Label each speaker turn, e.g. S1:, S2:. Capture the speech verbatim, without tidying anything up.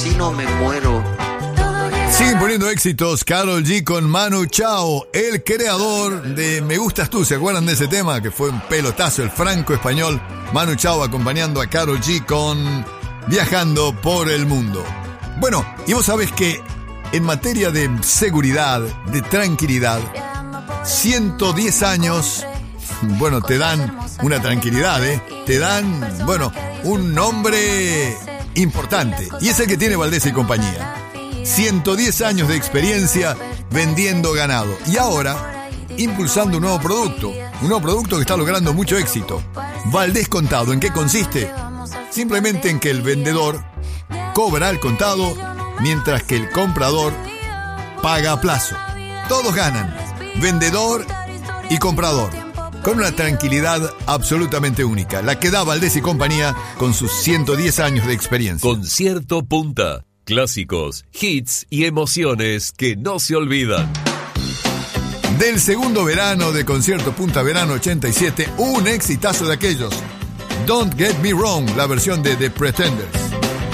S1: Si no me muero.
S2: Siguen poniendo éxitos Karol G con Manu Chao, el creador de Me Gustas Tú. ¿Se acuerdan de ese tema? Que fue un pelotazo, el franco-español Manu Chao acompañando a Karol G con Viajando por el Mundo. Bueno, y vos sabés que en materia de seguridad, de tranquilidad, ciento diez años, bueno, te dan una tranquilidad, ¿eh? Te dan, bueno, un nombre importante. Y es el que tiene Valdés y compañía. ciento diez años de experiencia vendiendo ganado. Y ahora, impulsando un nuevo producto. Un nuevo producto que está logrando mucho éxito. Valdés Contado. ¿En qué consiste? Simplemente en que el vendedor cobra al contado, mientras que el comprador paga a plazo. Todos ganan. Vendedor y comprador. Con una tranquilidad absolutamente única. La que da Valdés y compañía con sus ciento diez años de experiencia.
S3: Concierto Punta. Clásicos, hits y emociones que no se olvidan.
S2: Del segundo verano de Concierto Punta Verano ochenta y siete, un exitazo de aquellos. Don't Get Me Wrong, la versión de The Pretenders.